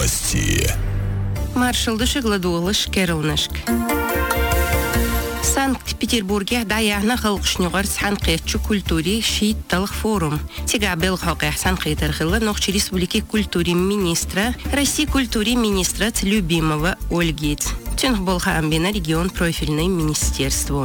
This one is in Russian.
Новости. Маршалдыш гладуолыш керылнышк. Санкт-Петербурге даяхна халқышнюғар санқиятчу культури шиитталық форум. Тега бел хақиях санқиятархылы Нохчи республики культури министра, России культури министра Любимова Ольгиц. Тюнх болха амбина регион профильное министерство.